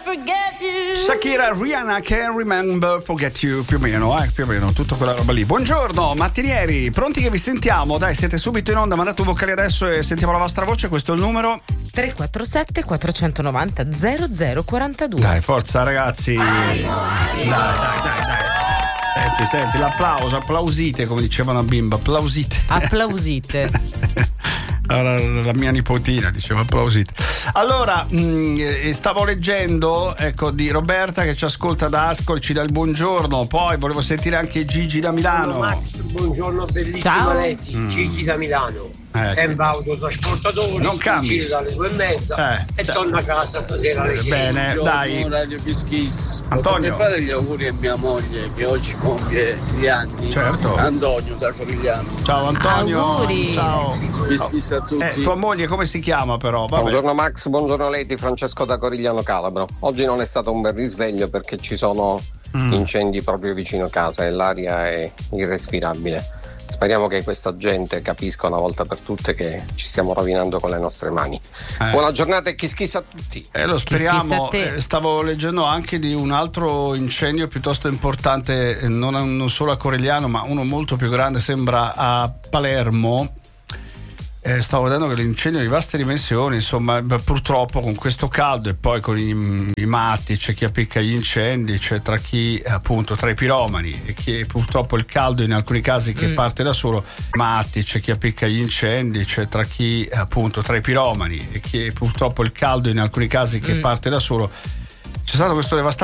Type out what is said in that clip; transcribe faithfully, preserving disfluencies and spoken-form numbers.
forget you. Shakira, Rihanna, Can't Remember Forget You, più o meno, eh, più o meno, tutta quella roba lì. Buongiorno, mattinieri, pronti che vi sentiamo? Dai, siete subito in onda, mandate un vocale adesso e sentiamo la vostra voce, questo è il numero tre quattro sette quattro nove zero zero zero quattro due. Dai, forza ragazzi. Dai, dai, dai, dai. Senti, senti, l'applauso, applausite, come diceva una bimba, applausite. Applausite. La, la mia nipotina diceva applausite. Allora, mh, stavo leggendo, ecco, di Roberta che ci ascolta da Ascoli, ci dà il buongiorno. Poi volevo sentire anche Gigi da Milano. Buongiorno Max, buongiorno bellissima. Ciao. Leti, Mm. Gigi da Milano. Ecco. Sempre autotrasportatore, Non cambi. giro dalle due e mezza Eh, e dai. torno a casa stasera alle sei. Bene, Buongiorno, dai. Radio Pischis. Antonio. Potete fare gli auguri a mia moglie che oggi compie gli anni? Certo. Antonio da Corigliano. Ciao Antonio. Auguri. Ciao. Pischis a tutti. Eh, tua moglie come si chiama però? Vabbè. Buongiorno Max, buongiorno Leti, Francesco da Corigliano Calabro. Oggi non è stato un bel risveglio perché ci sono Mm. incendi proprio vicino casa e l'aria è irrespirabile. Speriamo che questa gente capisca una volta per tutte che ci stiamo rovinando con le nostre mani. Eh. Buona giornata e chi schissa a tutti. Eh, lo speriamo. schissa a te. Eh, stavo leggendo anche di un altro incendio piuttosto importante, eh, non, non solo a Corigliano, ma uno molto più grande, sembra a Palermo. Eh, stavo vedendo che l'incendio è di vaste dimensioni, insomma, beh, purtroppo con questo caldo e poi con i, i matti c'è chi appicca gli incendi, c'è tra chi appunto tra i piromani e chi purtroppo il caldo in alcuni casi che Mm. parte da solo, matti c'è chi appicca gli incendi, c'è tra chi appunto tra i piromani e chi purtroppo il caldo in alcuni casi che Mm. parte da solo. C'è stato questo devastante